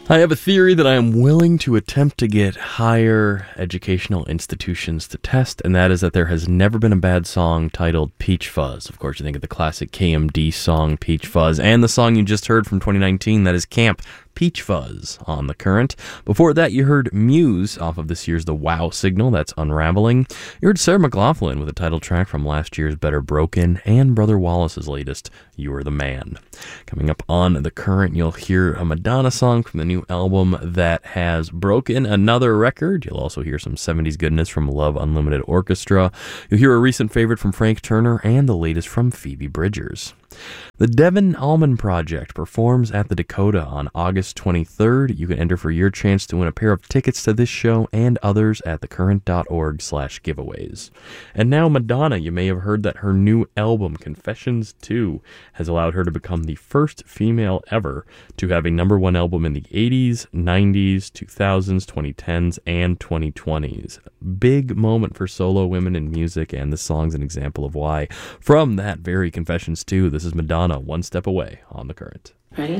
I have a theory that I am willing to attempt to get higher educational institutions to test, and that is that there has never been a bad song titled Peach Fuzz. Of course, you think of the classic KMD song Peach Fuzz, and the song you just heard from 2019, that is Camp Peach Fuzz on The Current. Before that, you heard Muse off of this year's The Wow Signal, that's Unraveling. You heard Sarah McLachlan with a title track from last year's Better Broken, and Brother Wallace's latest, You Are the Man. Coming up on The Current, you'll hear a Madonna song from the new album that has broken another record. You'll also hear some 70s goodness from Love Unlimited Orchestra. You'll hear a recent favorite from Frank Turner and the latest from Phoebe Bridgers. The Devin Allman Project performs at the Dakota on August 23rd. You can enter for your chance to win a pair of tickets to this show and others at thecurrent.org/giveaways. And now Madonna, you may have heard that her new album, Confessions 2, has allowed her to become the first female ever to have a number one album in the 80s, 90s, 2000s, 2010s, and 2020s. Big moment for solo women in music, and this song's an example of why. From that very Confessions 2, this is Madonna, One Step Away on The Current. Ready?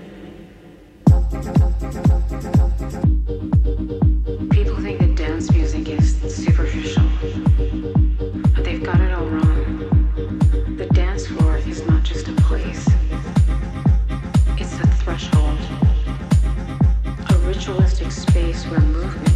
People think that dance music is superficial, but they've got it all wrong. The dance floor is not just a place. It's a threshold, a ritualistic space where movement